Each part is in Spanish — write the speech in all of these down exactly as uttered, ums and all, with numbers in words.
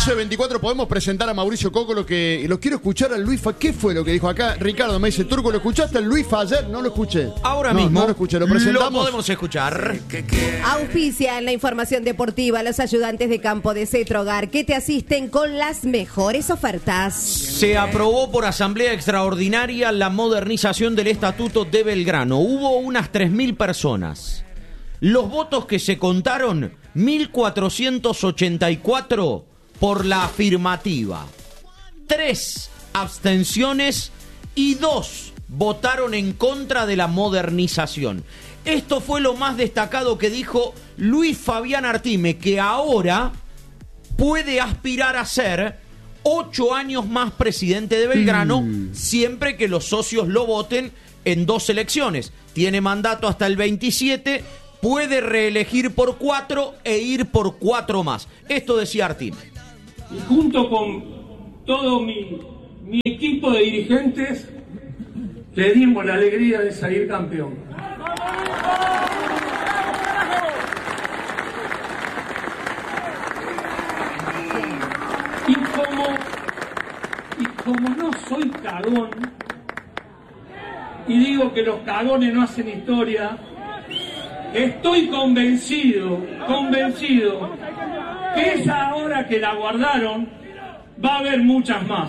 once veinticuatro, podemos presentar a Mauricio Coco lo que lo quiero escuchar a Luis Fa. ¿Qué fue lo que dijo acá? Ricardo me dice, Turco, ¿lo escuchaste al Luis Fa ayer? No lo escuché. Ahora no, mismo no lo escuché, lo presentamos. Lo podemos escuchar. Auspicia en la información deportiva los ayudantes de campo de Cetrogar que te asisten con las mejores ofertas. Se aprobó por asamblea extraordinaria la modernización del estatuto de Belgrano. Hubo unas tres mil personas. Los votos que se contaron, mil cuatrocientos ochenta y cuatro por la afirmativa. Tres abstenciones y dos votaron en contra de la modernización. Esto fue lo más destacado que dijo Luis Fabián Artime, que ahora puede aspirar a ser ocho años más presidente de Belgrano, mm. siempre que los socios lo voten en dos elecciones. Tiene mandato hasta el veintisiete, puede reelegir por cuatro e ir por cuatro más. Esto decía Artime. Y junto con todo mi, mi equipo de dirigentes, le dimos la alegría de salir campeón. Y como, y como no soy cagón, y digo que los cagones no hacen historia, estoy convencido, convencido, que esa hora que la guardaron, va a haber muchas más.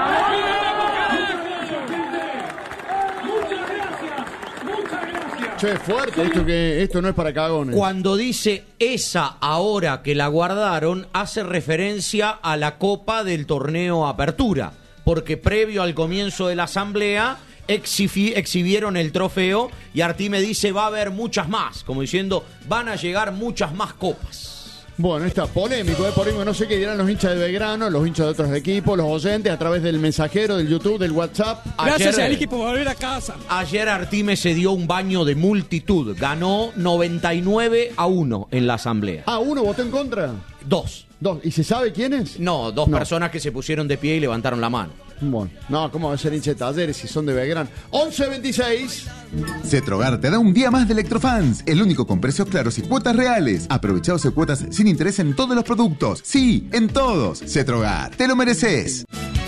Che, fuerte esto, que esto no es para cagones. Cuando dice esa ahora que la guardaron, hace referencia a la copa del torneo Apertura, porque previo al comienzo de la asamblea exhibi- exhibieron el trofeo y Artime dice va a haber muchas más, como diciendo van a llegar muchas más copas. Bueno, está polémico, ¿eh? Polémico, no sé qué dirán los hinchas de Belgrano, los hinchas de otros equipos, los oyentes a través del mensajero, del YouTube, del WhatsApp. Gracias Ayer, al equipo por volver a casa. Ayer Artime se dio un baño de multitud, ganó noventa y nueve a uno en la asamblea. Ah, ¿uno votó en contra? Dos. Dos. ¿Y se sabe quiénes? No, dos No. personas que se pusieron de pie y levantaron la mano. Bueno, no, ¿cómo va a ser hincha de Talleres si son de Belgrano? once veintiséis. Cetrogar te da un día más de Electrofans, el único con precios claros y cuotas reales. Aprovechados de cuotas sin interés en todos los productos. Sí, en todos. Cetrogar, te lo mereces.